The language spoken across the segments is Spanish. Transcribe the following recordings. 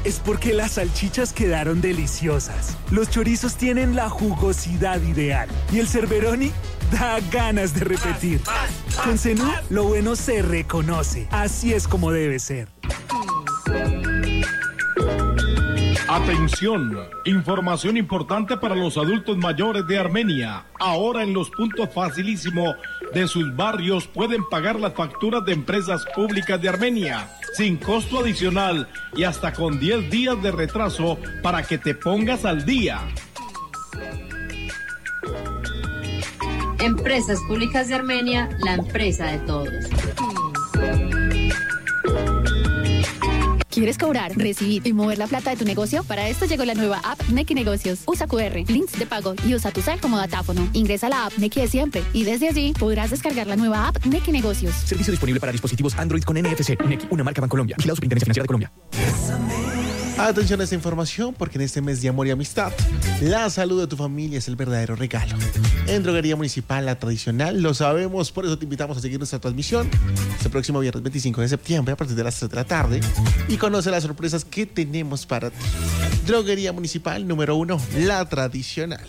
es porque las salchichas quedaron deliciosas. Los chorizos tienen la jugosidad ideal. Y el Cerberoni da ganas de repetir. Con Zenú, lo bueno se reconoce. Así es como debe ser. Atención, información importante para los adultos mayores de Armenia. Ahora en los puntos facilísimo de sus barrios pueden pagar las facturas de empresas públicas de Armenia sin costo adicional y hasta con 10 días de retraso para que te pongas al día. Empresas Públicas de Armenia, la empresa de todos. ¿Quieres cobrar, recibir y mover la plata de tu negocio? Para esto llegó la nueva app Nequi Negocios. Usa QR, links de pago y usa tu cel como datáfono. Ingresa a la app Nequi de siempre y desde allí podrás descargar la nueva app Nequi Negocios. Servicio disponible para dispositivos Android con NFC. Nequi, una marca Bancolombia. Vigilado Superintendencia Financiera de Colombia. Atención a esta información porque en este mes de amor y amistad, la salud de tu familia es el verdadero regalo. En Droguería Municipal, la tradicional, lo sabemos, por eso te invitamos a seguir nuestra transmisión este próximo viernes 25 de septiembre a partir de las 3 de la tarde y conoce las sorpresas que tenemos para ti. Droguería Municipal número 1, la tradicional.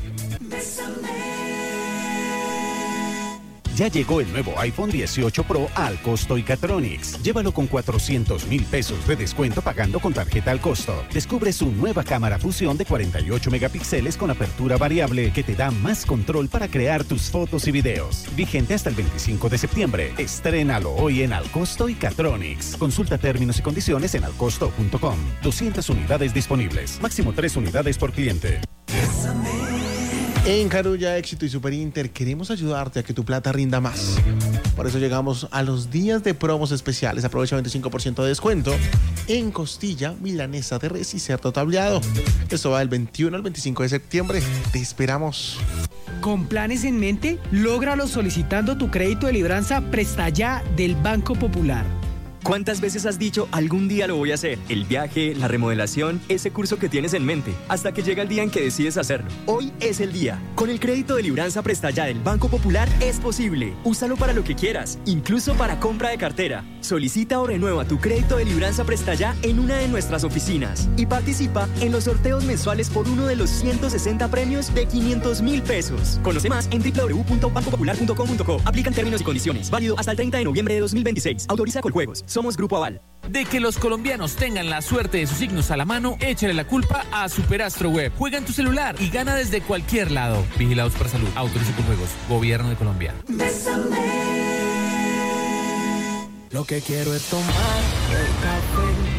Ya llegó el nuevo iPhone 18 Pro al costo Icatronics. Llévalo con 400,000 pesos de descuento pagando con tarjeta al costo. Descubre su nueva cámara fusión de 48 megapíxeles con apertura variable que te da más control para crear tus fotos y videos. Vigente hasta el 25 de septiembre. Estrénalo hoy en Al Costo Icatronics. Consulta términos y condiciones en alcosto.com. 200 unidades disponibles. Máximo 3 unidades por cliente. En Carulla, Éxito y Super Inter queremos ayudarte a que tu plata rinda más. Por eso llegamos a los días de promos especiales. Aprovecha 25% de descuento en costilla, milanesa de res y cerdo tableado. Esto va del 21 al 25 de septiembre. Te esperamos. Con planes en mente, lógralo solicitando tu crédito de libranza Presta Ya del Banco Popular. ¿Cuántas veces has dicho algún día lo voy a hacer? El viaje, la remodelación, ese curso que tienes en mente, hasta que llega el día en que decides hacerlo. Hoy es el día. Con el crédito de libranza Presta Ya del Banco Popular es posible. Úsalo para lo que quieras, incluso para compra de cartera. Solicita o renueva tu crédito de libranza Presta Ya en una de nuestras oficinas y participa en los sorteos mensuales por uno de los 160 premios de 500,000 pesos. Conoce más en www.bancopopular.com.co. Aplican términos y condiciones. Válido hasta el 30 de noviembre de 2026. Autoriza Coljuegos. Somos Grupo Aval. De que los colombianos tengan la suerte de sus signos a la mano, échale la culpa a Superastro Web. Juega en tu celular y gana desde cualquier lado. Vigilados por Salud. Autoriza Coljuegos. Gobierno de Colombia. Lo que quiero es tomar el café